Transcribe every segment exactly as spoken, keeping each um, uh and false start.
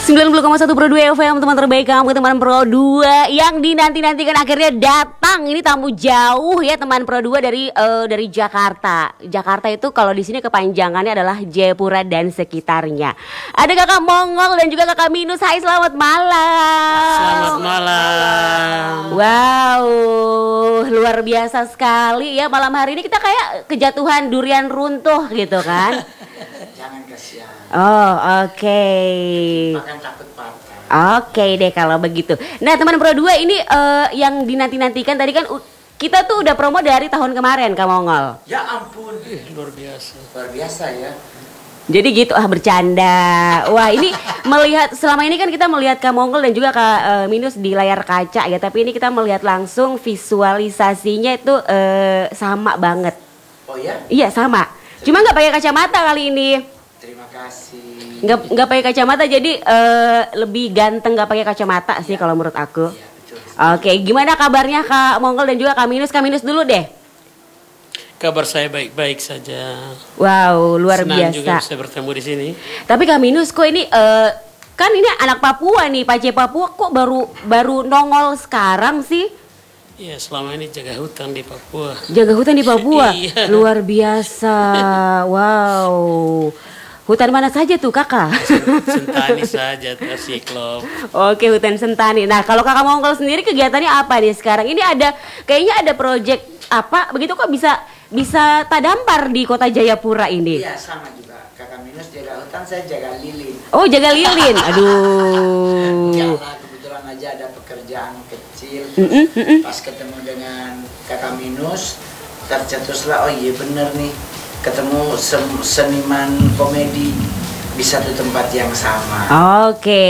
sembilan puluh koma satu Pro dua F M, teman terbaik kamu, teman Pro dua yang dinanti-nantikan akhirnya datang. Ini tamu jauh ya, teman Pro dua dari uh, dari Jakarta. Jakarta itu kalau di sini kepanjangannya adalah Jayapura dan sekitarnya. Ada Kakak Mongol dan juga Kakak Minus. Hai, selamat malam. Selamat malam. Wow, luar biasa sekali ya, malam hari ini kita kayak kejatuhan durian runtuh gitu kan. Jangan kasihan. Oh, oke. Okay. Makan takut patah. Oke okay deh kalau begitu. Nah, teman Pro dua ini uh, yang dinanti-nantikan tadi kan uh, kita tuh udah promo dari tahun kemarin, Kak Mongol. Ya ampun, Ih, luar biasa. luar biasa ya. Jadi gitu, ah bercanda. Wah, ini melihat selama ini kan kita melihat Kak Mongol dan juga Kak uh, Minus di layar kaca ya, tapi ini kita melihat langsung visualisasinya itu uh, sama banget. Oh ya? Iya, sama. Cuma nggak pakai kacamata kali ini. Terima kasih. Nggak nggak pakai kacamata, jadi uh, lebih ganteng nggak pakai kacamata sih kalau menurut aku. Iya, betul. Oke, gimana kabarnya Kak Mongol dan juga Kak Minus? Kak Minus dulu deh. Kabar saya baik-baik saja. Wow, luar Senang biasa. juga bisa bertemu di sini. Tapi Kak Minus kok ini uh, kan ini anak Papua nih, Pace Papua, kok baru baru nongol sekarang sih? Iya, selama ini jaga hutan di Papua. Jaga hutan di Papua. Iya. Luar biasa. Wow. Hutan mana saja tuh Kakak? Sentani saja, Siklop. Oke, hutan Sentani. Nah, kalau Kakak Mongol sendiri kegiatannya apa nih sekarang? Ini ada kayaknya ada project apa? Begitu kok bisa bisa tadampar di Kota Jayapura ini? Iya, sama juga. Kakak Minus jaga hutan, saya jaga lilin. Oh, jaga lilin. Aduh. Ya lah, kebetulan aja ada pekerjaan kecil. Mm -mm, mm -mm. Pas ketemu dengan Kakak Minus, tercetuslah, oh iya bener nih, ketemu sem- seniman komedi di satu tempat yang sama. Oke.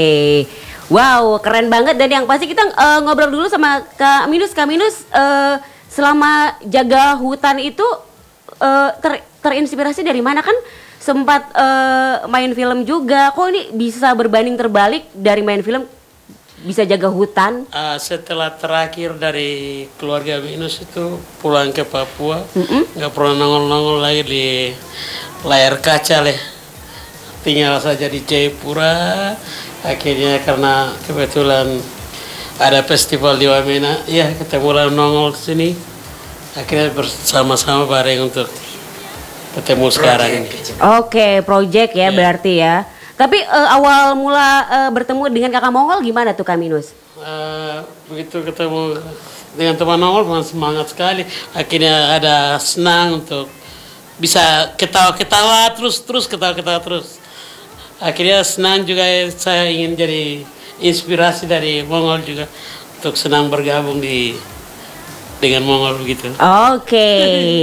Wow, keren banget. Dan yang pasti kita uh, ngobrol dulu sama Kak Minus. Kak Minus uh, selama jaga hutan itu uh, ter- terinspirasi dari mana? Kan sempat uh, main film juga. Kok ini bisa berbanding terbalik dari main film bisa jaga hutan? Uh, setelah terakhir dari keluarga Minus itu pulang ke Papua, Mm-mm. nggak pernah nongol-nongol lagi di layar kaca leh. Tinggal saja di Jayapura. Akhirnya karena kebetulan ada festival di Wamena, ya ketemu nongol di sini. Akhirnya bersama-sama bareng untuk ketemu sekarang ini. Oke, project ya, Ya. berarti ya. Tapi uh, awal mula uh, bertemu dengan Kakak Mongol gimana tuh Kak Minus? Uh, begitu ketemu dengan teman nongol memang semangat sekali. Akhirnya ada senang untuk bisa ketawa-ketawa terus terus ketawa-ketawa terus. Akhirnya senang juga, saya ingin jadi inspirasi dari Mongol juga untuk senang bergabung di dengan Mongol begitu. Oke.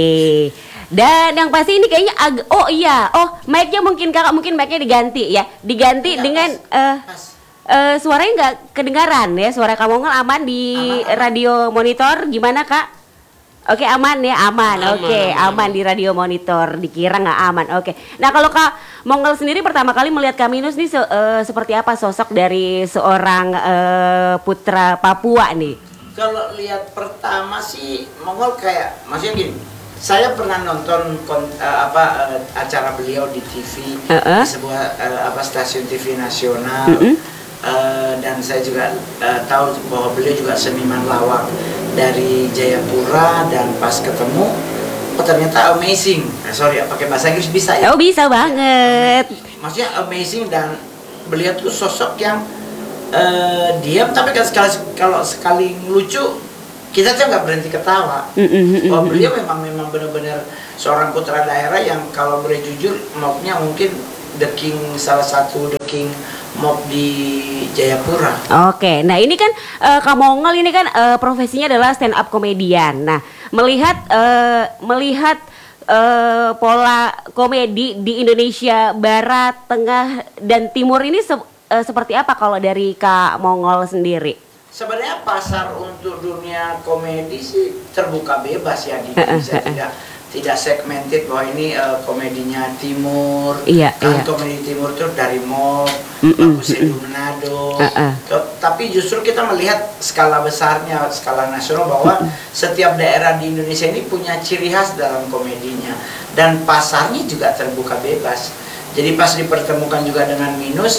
Dan yang pasti ini kayaknya ag- oh iya, oh mic-nya mungkin Kakak mungkin mic-nya diganti ya. Diganti Enggak, dengan Mas. eh Mas. eh, suaranya nggak kedengaran ya. Suara Kak Mongol aman di Aman, aman. radio monitor gimana Kak? Oke, aman ya, aman. Aman, Oke, aman, aman di radio monitor. Dikira nggak aman. Oke. Nah, kalau Kak Mongol sendiri pertama kali melihat Kak Minus nih se- eh, seperti apa sosok dari seorang eh, putra Papua nih? Kalau lihat pertama sih Mongol kayak, maksudnya gini, saya pernah nonton kon- eh, apa eh, acara beliau di T V, Uh-uh. di sebuah eh, apa stasiun T V nasional. Mm-mm. Eh, dan saya juga eh, tahu bahwa beliau juga seniman lawak dari Jayapura, dan pas ketemu, oh ternyata amazing. Eh, sorry, pakai bahasa Inggris bisa ya? Oh, bisa banget. Maksudnya amazing, dan beliau tuh sosok yang eh, diam, tapi kan sekali kalau sekali lucu kita tuh nggak berhenti ketawa. Mm-mm, Oh, mm-mm. beliau memang memang benar-benar seorang putra daerah yang kalau boleh jujur mobnya mungkin the king, salah satu the king mob di Jayapura. Oke, nah ini kan eh, Kak Mongol ini kan eh, profesinya adalah stand up komedian. Nah, melihat eh, melihat eh, pola komedi di Indonesia Barat, Tengah, dan Timur ini se- eh, seperti apa kalau dari Kak Mongol sendiri? Sebenarnya pasar untuk dunia komedi sih terbuka bebas ya di Indonesia, tidak tidak segmented bahwa ini uh, komedinya Timur, Iya, kan iya. komedi Timur tuh dari Mob, Mm-mm, Makusedu, Manado. Uh-uh. T- Tapi justru kita melihat skala besarnya, skala nasional, bahwa setiap daerah di Indonesia ini punya ciri khas dalam komedinya, dan pasarnya juga terbuka bebas. Jadi pas dipertemukan juga dengan Minus,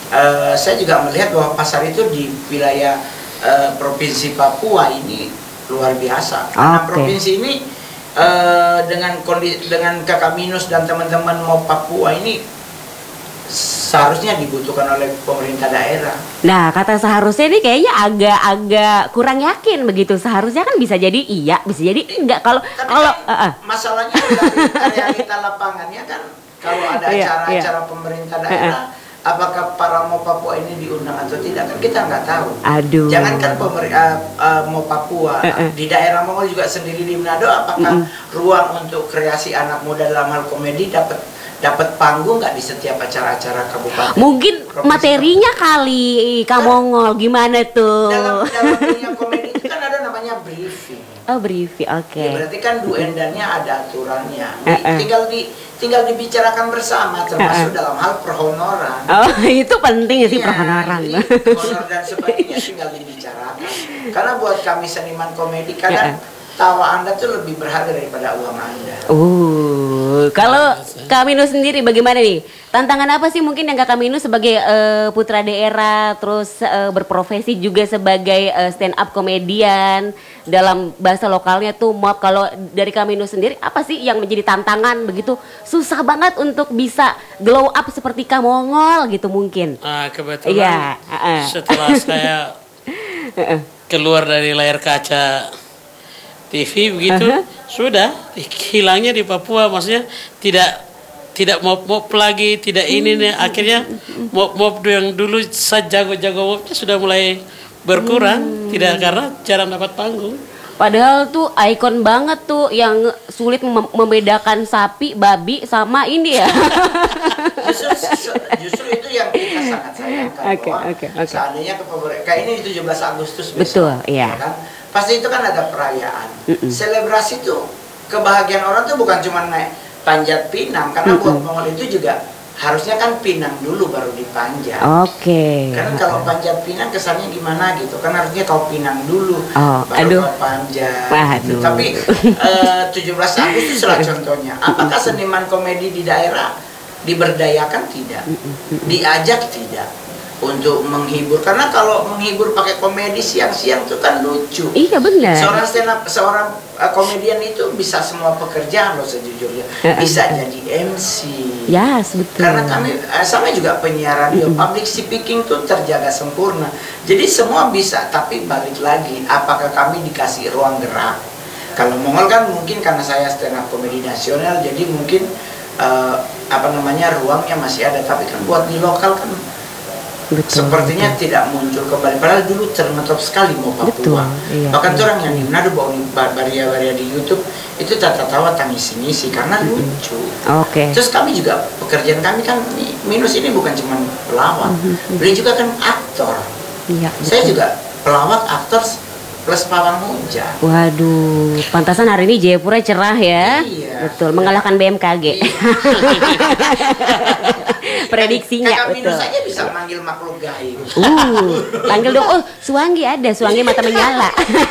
eh, saya juga melihat bahwa pasar itu di wilayah eh, provinsi Papua ini luar biasa. Karena Oke. provinsi ini eh, dengan kondisi dengan Kakak Minus dan teman-teman mau Papua ini seharusnya dibutuhkan oleh pemerintah daerah. Nah, kata seharusnya ini kayaknya agak-agak kurang yakin begitu. Seharusnya kan bisa jadi iya, bisa jadi enggak. Kalau Tapi kalau kan uh, uh. masalahnya dari realita lapangannya kan kalau ada Iya, acara-acara pemerintah daerah, apakah para mau Papua ini diundang atau tidak kan kita nggak tahu. Aduh. Jangankan pemerintah mau Papua, Uh-uh. di daerah Mongol juga sendiri di Manado, apakah ruang untuk kreasi anak muda dalam hal komedi dapat dapat panggung nggak di setiap acara-acara kabupaten? Mungkin provinsi? materinya kali Kamongol gimana tuh? Dalam dalam dunia komedi itu kan ada namanya briefing. Oh, briefing. Oke. Ya, berarti kan duendannya ada aturannya. Di- Uh-uh. Tinggal di tinggal dibicarakan bersama, termasuk dalam hal perhonoran. Oh, itu penting sih Iya, perhonoran. jadi honor dan sebagainya tinggal dibicarakan. Karena buat kami seniman komedi kadang tawa Anda tuh lebih berharga daripada uang Anda. Uh, kalau Kak Minu sendiri bagaimana nih? Tantangan apa sih mungkin yang Kak Minu sebagai eh, putra daerah, terus eh, berprofesi juga sebagai eh, stand up komedian dalam bahasa lokalnya tuh mob. Kalau dari Kak Minu sendiri apa sih yang menjadi tantangan begitu? Susah banget untuk bisa glow up seperti Kak Mongol gitu mungkin. Ah, kebetulan Iya, uh-uh. setelah saya keluar dari layar kaca T V begitu, sudah hilangnya di Papua, maksudnya tidak tidak mob-mob lagi, tidak ini nih, akhirnya mob-mob yang dulu saya jago-jago mobnya sudah mulai berkurang, tidak karena jarang dapat panggung. Padahal tuh ikon banget tuh yang sulit mem- membedakan sapi, babi sama ini ya. Justru, justru itu yang kita sangat sayangkan. Oke, bahwa oke, oke. Seandainya ke pemerintah, kayak ini tujuh belas Agustus besok. Betul, iya. ya kan? Pasti itu kan ada perayaan. Selebrasi tuh kebahagiaan orang tuh bukan cuma naik panjat pinang, karena buat Mongol itu juga harusnya kan pinang dulu baru dipanjat. Oke. Karena kalau panjat pinang kesannya gimana gitu, kan harusnya kau pinang dulu, Oh, baru aduh. kau panjat. Waduh. Tapi eh, tujuh belas Agustus lah contohnya. Apakah seniman komedi di daerah diberdayakan? Tidak, diajak tidak untuk menghibur. Karena kalau menghibur pakai komedi siang-siang itu kan lucu. Iya benar. Seorang stand up, seorang uh, komedian itu bisa semua pekerjaan loh sejujurnya. Bisa jadi M C. Ya, yes, betul. Karena kami uh, sama juga penyiar radio, public speaking tuh terjaga sempurna. Jadi semua bisa, tapi balik lagi, apakah kami dikasih ruang gerak? Kalau Mongol kan mungkin karena saya stand up komedi nasional, jadi mungkin uh, apa namanya ruangnya masih ada. Tapi kan buat di lokal kan Betul, sepertinya betul. tidak muncul kembali. Padahal dulu termetop sekali mau Papua. Betul, iya, Bahkan iya. tuh orang yang di Manado bawa baria-baria di YouTube itu tata tawa tangisi-ngisi karena lucu. Oke. Terus kami juga pekerjaan kami kan Minus ini bukan cuma pelawak, beliau juga kan aktor. Iya. Saya betul. juga pelawak, aktor plus pawang hujan. Waduh, pantasan hari ini Jayapura cerah ya. Iya. Betul, mengalahkan B M K G. Iya. Prediksinya Kakak betul. Minus aja bisa manggil makhluk gaib. Uh, panggil dong. Oh, Suanggi ada, Suanggi mata menyala.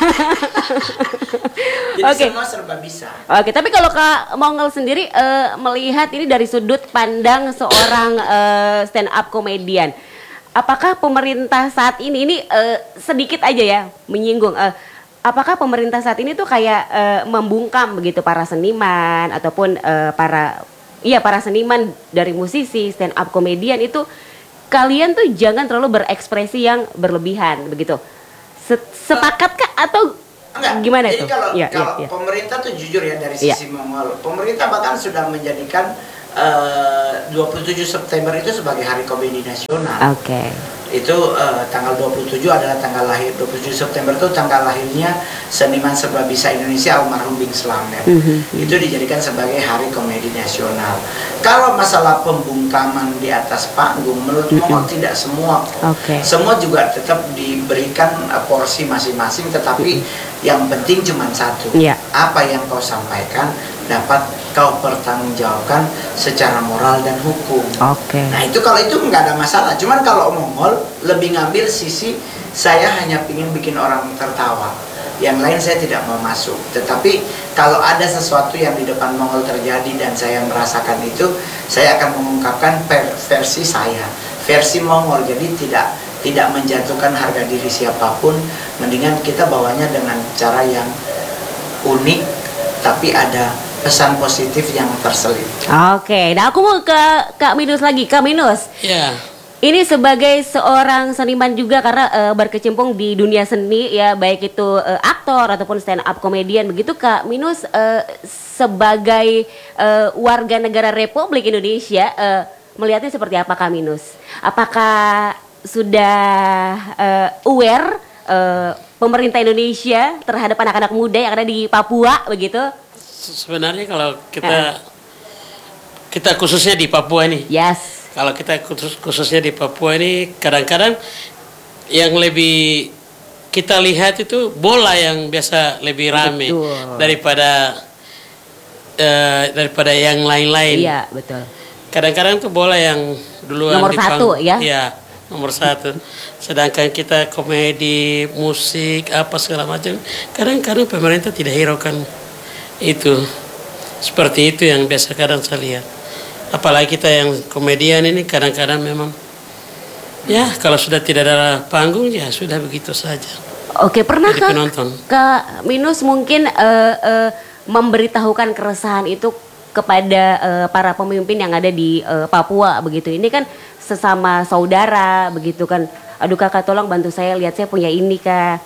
Jadi Oke. semua serba bisa. Oke, tapi kalau Kak Mongol sendiri eh, melihat ini dari sudut pandang seorang eh, stand up komedian, apakah pemerintah saat ini ini eh, sedikit aja ya menyinggung, eh, apakah pemerintah saat ini tuh kayak eh, membungkam begitu para seniman ataupun eh, para iya para seniman dari musisi stand up komedian itu, kalian tuh jangan terlalu berekspresi yang berlebihan begitu. Se- Sepakatkah atau Enggak. gimana Jadi tuh? kalau Iya, kalau iya, iya. pemerintah tuh jujur ya dari Iya. sisi Mongol, pemerintah bahkan sudah menjadikan eh, dua puluh tujuh September itu sebagai Hari Komedi Nasional. Oke. Itu eh, tanggal dua puluh tujuh adalah tanggal lahir, dua puluh tujuh September itu tanggal lahirnya seniman serba bisa Indonesia almarhum Bing Slamet. Mhm. Itu dijadikan sebagai Hari Komedi Nasional. Kalau masalah pembungkaman di atas panggung, menurut Mongol tidak semua kok. Oke. Semua juga tetap diberikan uh, porsi masing-masing, tetapi yang penting cuma satu. Iya. Apa yang kau sampaikan dapat kau pertanggungjawabkan secara moral dan hukum. Oke. Nah itu kalau itu nggak ada masalah. Cuman kalau Mongol lebih ngambil sisi saya hanya ingin bikin orang tertawa. Yang lain saya tidak mau masuk. Tetapi kalau ada sesuatu yang di depan Mongol terjadi dan saya merasakan itu, saya akan mengungkapkan per- versi saya, versi Mongol. Jadi tidak tidak menjatuhkan harga diri siapapun, mendingan kita bawanya dengan cara yang unik tapi ada pesan positif yang terselip. Oke, nah aku mau ke Kak Minus lagi. Kak Minus, Ya, ini sebagai seorang seniman juga karena eh, berkecimpung di dunia seni ya, baik itu eh, aktor ataupun stand up comedian begitu. Kak Minus eh, sebagai eh, warga negara Republik Indonesia eh, melihatnya seperti apa Kak Minus? Apakah sudah eh, aware eh, pemerintah Indonesia terhadap anak-anak muda yang ada di Papua begitu? sebenarnya kalau kita kita khususnya di Papua ini, Yes. kalau kita khusus, khususnya di Papua ini kadang-kadang yang lebih kita lihat itu bola yang biasa lebih rame Betul. daripada eh, daripada yang lain-lain. Iya, betul. Kadang-kadang tuh bola yang duluan Nomor dipang- satu, ya? Iya, nomor satu. Sedangkan kita komedi, musik, apa segala macam, kadang-kadang pemerintah tidak hiraukan itu. Seperti itu yang biasa kadang saya lihat. Apalagi kita yang komedian ini kadang-kadang memang, ya kalau sudah tidak ada panggung ya sudah begitu saja. Oke, pernah Jadi Kak, penonton. Kak Minus mungkin eh, eh, memberitahukan keresahan itu kepada eh, para pemimpin yang ada di eh, Papua begitu. Ini kan sesama saudara begitu kan. Aduh Kakak tolong bantu saya, lihat saya punya ini Kak.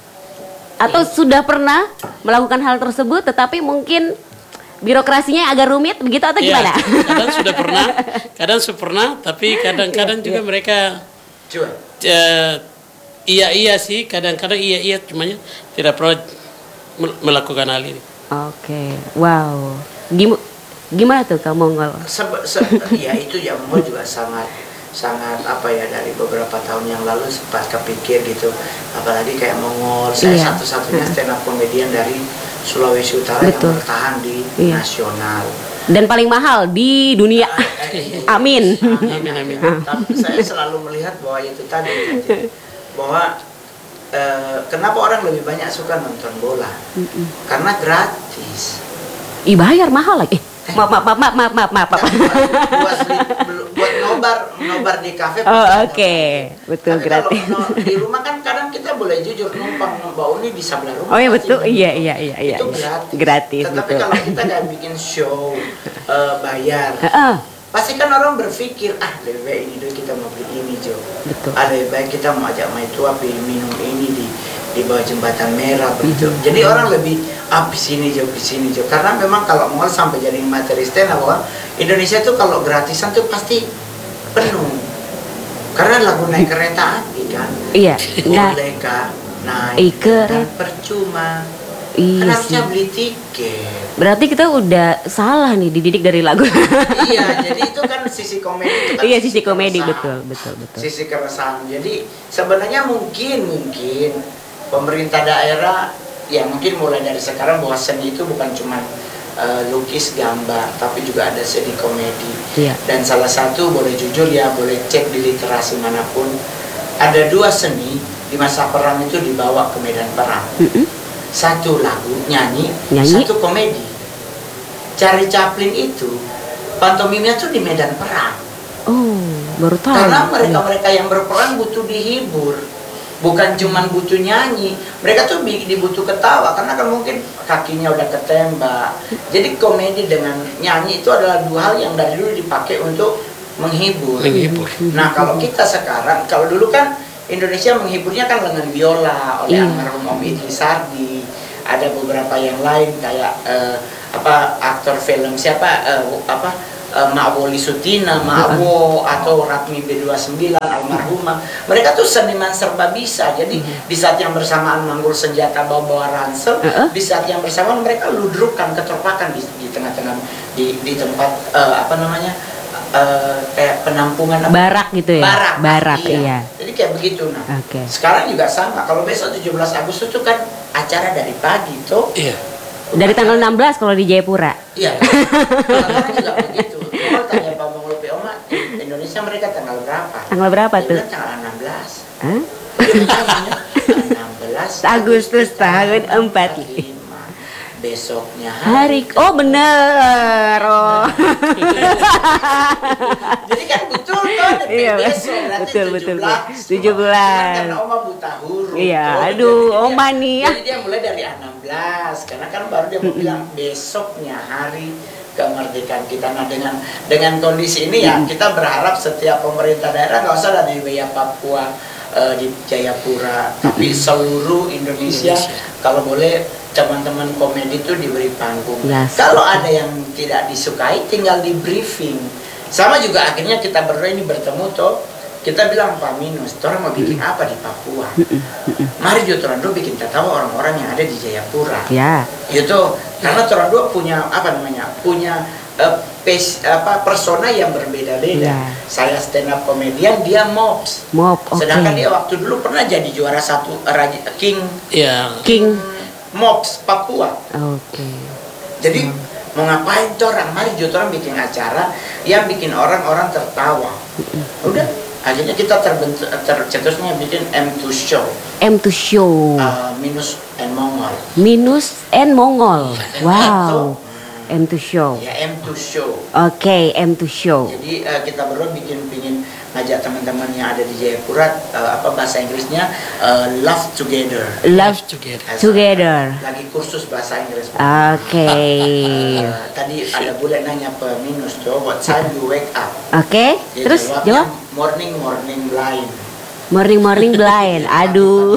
Atau sudah pernah melakukan hal tersebut tetapi mungkin birokrasinya agak rumit begitu atau Ya, gimana? kadang sudah pernah, kadang sudah pernah, tapi kadang-kadang juga mereka Cuan. eh, iya iya sih, kadang-kadang iya iya, cumanya tidak pernah mel- melakukan hal ini. Oke, wow. Gim- gimana tuh Kak Mongol? Sebe- se- ya itu ya Mongol juga sangat sangat apa ya, dari beberapa tahun yang lalu sempat kepikir gitu, apalagi kayak Mongol, saya Iya. satu-satunya stand up comedian dari Sulawesi Utara Betul. yang bertahan di Iya. nasional. Dan paling mahal di dunia. Eh, eh, Amin. Amin, amin. Tapi saya selalu melihat bahwa itu tadi gitu, bahwa eh, kenapa orang lebih banyak suka nonton bola? Karena gratis. Ih bayar mahal lagi. Eh, maaf maaf maaf maaf maaf maaf maaf. maaf. buat, buat nobar nobar di kafe. Oh pasti ada. oke, betul Tapi gratis. kalau no- di rumah kan kadang kita boleh jujur numpang bau ini di sebelah rumah. Oh iya pasti betul, numpang. iya iya iya iya. Itu iya. gratis. Gratis Tetapi betul. kalau kita nggak bikin show eh, bayar, Heeh, pasti kan orang berpikir ah lebih baik ini dulu kita mau beli ini Jo. betul. Ah lebih baik kita mau ajak main tua pilih minum ini di di bawah jembatan merah Mhm. begitu. Jadi orang lebih ah di sini Jo, di sini Jo. Karena memang kalau mau sampai jadi materi stand bahwa Indonesia tuh kalau gratisan tuh pasti penuh. Karena lagu naik kereta api kan. Iya. Nah, Bolehkah naik Ih, kereta. percuma? iya Kan sih. harusnya beli tiket. Berarti kita udah salah nih dididik dari lagu. Iya, jadi itu kan sisi komedi. Itu kan Iya sisi komedi keresahan. betul betul betul. Sisi keresahan. Jadi sebenarnya mungkin mungkin pemerintah daerah ya mungkin mulai dari sekarang bahwa seni itu bukan cuma eh, lukis gambar, tapi juga ada seni komedi. Iya. Dan salah satu boleh jujur ya, boleh cek di literasi manapun, ada dua seni di masa perang itu dibawa ke medan perang. Mm-mm. Satu lagu nyanyi, Nyanyi. satu komedi. Charlie Chaplin itu pantomimnya tuh di medan perang. Oh baru tahu. Karena mereka-mereka yang berperang butuh dihibur, bukan cuman butuh nyanyi. Mereka tuh bi- dibutuh ketawa karena kan mungkin kakinya udah ketembak. Jadi komedi dengan nyanyi itu adalah dua hal yang dari dulu dipakai untuk menghibur. Menghibur. Nah kalau kita sekarang, kalau dulu kan Indonesia menghiburnya kan dengan biola oleh Iya. almarhum Om Idris Sardi. Ada beberapa yang lain kayak eh, apa aktor film siapa eh, apa eh, Mak Woli Sutina, Mak Wo atau Ratmi B dua puluh sembilan almarhumah. Mereka tuh seniman serba bisa. Jadi di saat yang bersamaan manggul senjata bawa-bawa ransel, Uh-uh. di saat yang bersamaan mereka ludrukkan keterpakan di, di tengah-tengah di, di tempat eh, apa namanya eh, kayak penampungan apa? Barak gitu ya? Barak, Barak, iya. Jadi kayak begitu. Nah, Oke. sekarang juga sama. Kalau besok tujuh belas Agustus itu kan acara dari pagi tuh. Iya. Dari tanggal enam belas kalau di Jayapura. Iya. Orang juga begitu. Kalau tanya Pak Mongol P O M A, Indonesia mereka tanggal berapa? Tanggal berapa Dia tuh? bilang tanggal enam belas. Hah? enam belas Agustus tahun empat puluh lima. besoknya Hari, oh bener, oh. Jadi kan betul kan, Iya, besok berarti betul, betul, tujuh belas. betul. tujuh belas. Karena Oma buta huruf. Iya, tuh. aduh, Jadi Oma dia- nih, ya. Jadi dia mulai dari enam belas, karena kan baru dia mau bilang besoknya hari kemerdekaan kita. Nah dengan dengan kondisi ini ya kita berharap setiap pemerintah daerah nggak usah dari wilayah Papua, eh, di Jayapura, tapi seluruh Indonesia, kalau boleh teman-teman komedi itu diberi panggung. Yes. Kalau ada yang tidak disukai tinggal di briefing. Sama juga akhirnya kita berdua ini bertemu toh, kita bilang Pak Minus, orang mau bikin apa di Papua? Mari jo Torando bikin tahu orang-orang yang ada di Jayapura. Ya, Itu karena Torando punya apa namanya? Punya eh, pes, apa persona yang berbeda-beda. Ya. Saya stand up komedian, dia mobs. mop, oke. Sedangkan dia waktu dulu pernah jadi juara satu Raja King Ya, King, Mobs Papua. oke. Jadi mau ngapain tuh orang? Mari jo orang bikin acara yang bikin orang-orang tertawa. Udah, akhirnya kita terbentuk tercetusnya bikin M two Show, M to show, uh, Minus and Mongol. Minus and Mongol, Tuh. wow, M to show, Ya M two Show. oke, M to show, Jadi uh, kita berdua bikin pingin ngajak teman-teman yang ada di Jayapura, uh, apa bahasa Inggrisnya uh, Love Together. love together. together, Lagi kursus bahasa Inggris. oke, Uh, tadi ada bule nanya ke Minus tuh, what time you wake up? oke, Dia terus jawabnya, jawab, morning morning blind. morning morning blind, aduh,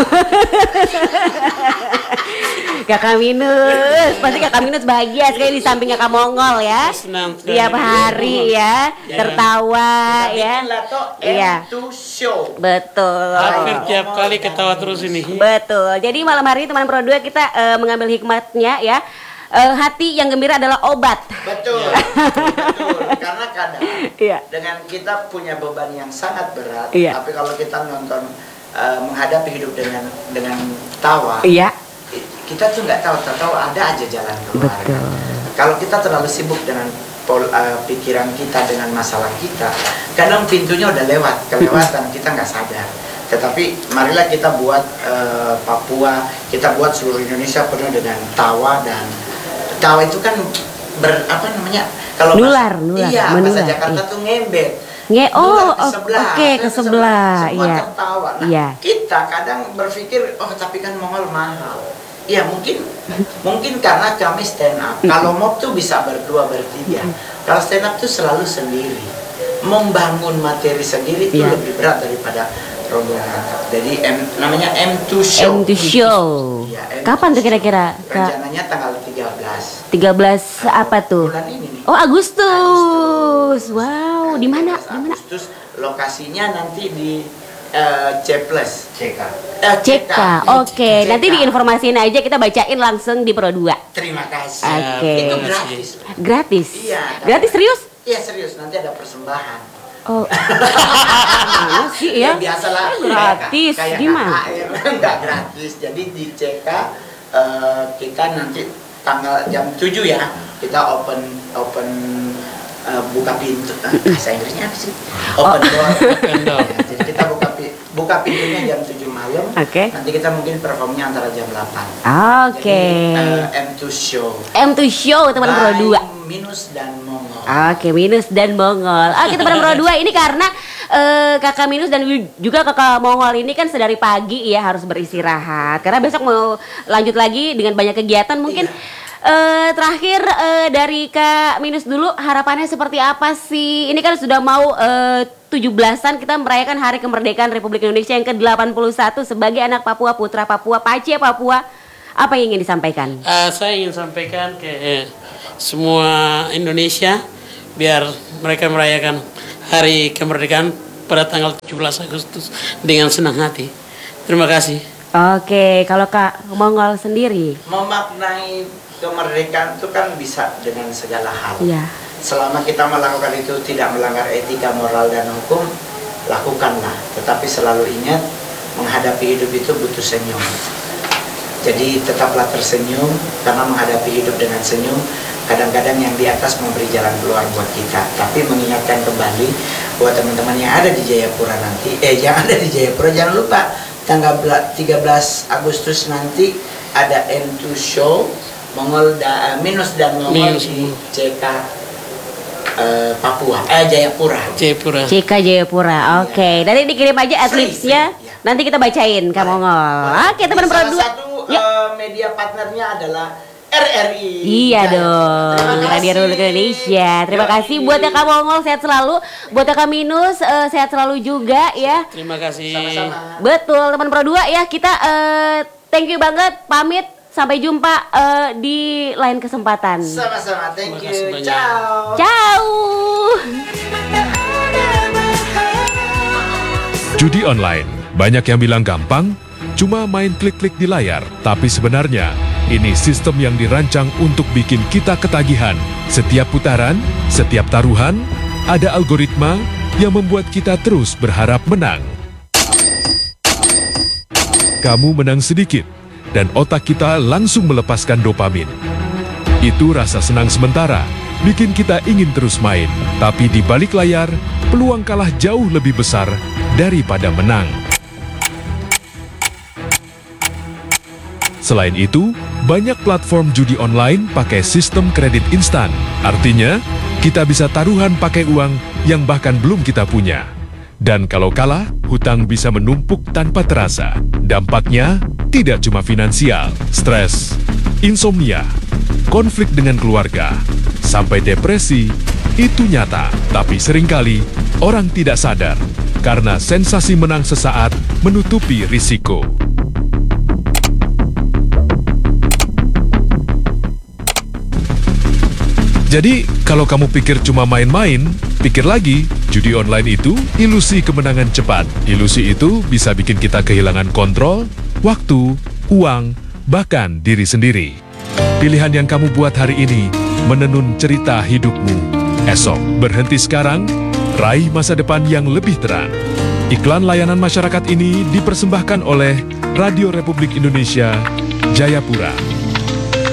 kakak Minus, pasti kakak Minus bahagia sekali di samping kakak Mongol ya, Senang sekali. tiap hari ya, Ya. tertawa Kita ya, bikin lah toh Iya. M two Show. betul. Hampir tiap kali ketawa terus ini. Betul. Jadi malam hari ini teman Pro dua kita eh, mengambil hikmatnya ya. Eh, hati yang gembira adalah obat. Betul, Ya. betul. Karena kadang Iya. dengan kita punya beban yang sangat berat, Iya. tapi kalau kita nonton uh, menghadapi hidup dengan dengan tawa, Iya. i- kita tuh nggak tahu, tahu ada aja jalan keluar. Betul. Kalau kita terlalu sibuk dengan pol, uh, pikiran kita dengan masalah kita, kadang pintunya udah lewat, kelewatan kita nggak sadar. Tetapi marilah kita buat uh, Papua, kita buat seluruh Indonesia penuh dengan tawa, dan tawa itu kan ber apa namanya? Kalau Nular, bahasa- nular, iya, menular, bahasa Jakarta iya. tuh ngembet. Nge oh, Nular ke oh, sebelah, oke, ke sebelah, semua iya. tertawa. Nah, Iya. kita kadang berpikir, oh tapi kan Mongol mahal. Iya mungkin mungkin karena kami stand up. Kalau mob tuh bisa berdua bertiga. Kalau stand up tuh selalu sendiri. Membangun materi sendiri itu Iya. lebih berat daripada rombongan. Jadi M, namanya M two Show. M to show. Iya, M Kapan tuh two kira-kira? Show. Kak? Rencananya tanggal tiga belas. tiga belas apa tuh? Bulan ini nih. Oh, Agustus. Wow, di mana? Di mana? Agustus, lokasinya nanti di eh, C plus. C K. Eh, C K. Oke, nanti diinformasiin aja, kita bacain langsung di Pro dua. Terima kasih. Oke. Itu gratis. Gratis. Iya. Gratis serius? Iya serius, nanti ada persembahan. Oh. Mana sih ya? Biasalah Gratis, kayak, kayak gimana? K K M. Enggak gratis. Jadi di C K eh, kita nanti tanggal jam tujuh ya. Kita open open eh, buka pintu. Eh, bahasa Inggrisnya apa sih? Open door. Open door. Ya, jadi kita buka pi- buka pintunya jam tujuh malam. Oke. Nanti kita mungkin performnya antara jam delapan. Oke. Jadi eh, M two Show. M to show teman Pro dua. By Minus dan Mongol. Oke, Minus dan Mongol. Ah, kita pada Pro dua ini karena eh, kakak Minus dan juga kakak Mongol ini kan sedari pagi ya harus beristirahat. Karena besok mau lanjut lagi dengan banyak kegiatan. Mungkin eh, terakhir eh, dari Kak Minus dulu, harapannya seperti apa sih? Ini kan sudah mau eh, tujuh belasan kita merayakan Hari Kemerdekaan Republik Indonesia yang ke delapan puluh satu sebagai anak Papua, putra Papua, Pace Papua. Apa yang ingin disampaikan? Eh, saya ingin sampaikan ke eh, semua Indonesia biar mereka merayakan Hari Kemerdekaan pada tanggal tujuh belas Agustus dengan senang hati. Terima kasih. Oke, kalau Kak Mongol sendiri? Memaknai kemerdekaan itu kan bisa dengan segala hal. Iya. Selama kita melakukan itu tidak melanggar etika, moral, dan hukum, lakukanlah. Tetapi selalu ingat, menghadapi hidup itu butuh senyum. Jadi tetaplah tersenyum, karena menghadapi hidup dengan senyum, kadang-kadang yang di atas memberi jalan keluar buat kita. Tapi mengingatkan kembali buat teman-teman yang ada di Jayapura nanti, eh yang ada di Jayapura, jangan lupa tanggal tiga belas Agustus nanti ada M two Show Mongol da, minus dan Mongol Minus. di C K eh, Papua, eh Jayapura. Jayapura. C K Jayapura. Oke, nanti dikirim aja Free, adlibsnya. free, ya. Nanti kita bacain Kak Mongol. Oke, teman Salah produk. satu Ya. eh, media partnernya adalah R R I. Iya Jayapura. dong, Terima Radio kasih. Republik Indonesia. Terima Yoi. kasih buat yang Kak Mongol, sehat selalu. Buat yang Kak Minus, eh, sehat selalu juga ya. Terima kasih. Sama-sama. Betul, teman Pro dua ya. Kita eh, thank you banget, pamit. Sampai jumpa eh, di lain kesempatan. Sama-sama, thank Terima kasih you. banyak. Ciao. Ciao. Judi online, banyak yang bilang gampang, cuma main klik-klik di layar. Tapi sebenarnya, ini sistem yang dirancang untuk bikin kita ketagihan. Setiap putaran, setiap taruhan, ada algoritma yang membuat kita terus berharap menang. Kamu menang sedikit, dan otak kita langsung melepaskan dopamin. Itu rasa senang sementara, bikin kita ingin terus main. Tapi di balik layar, peluang kalah jauh lebih besar daripada menang. Selain itu, banyak platform judi online pakai sistem kredit instan. Artinya, kita bisa taruhan pakai uang yang bahkan belum kita punya. Dan kalau kalah, hutang bisa menumpuk tanpa terasa. Dampaknya tidak cuma finansial, stres, insomnia, konflik dengan keluarga, sampai depresi. Itu nyata, tapi seringkali orang tidak sadar karena sensasi menang sesaat menutupi risiko. Jadi, kalau kamu pikir cuma main-main, pikir lagi, judi online itu ilusi kemenangan cepat. Ilusi itu bisa bikin kita kehilangan kontrol, waktu, uang, bahkan diri sendiri. Pilihan yang kamu buat hari ini menenun cerita hidupmu. Esok, berhenti sekarang, raih masa depan yang lebih terang. Iklan layanan masyarakat ini dipersembahkan oleh Radio Republik Indonesia, Jayapura.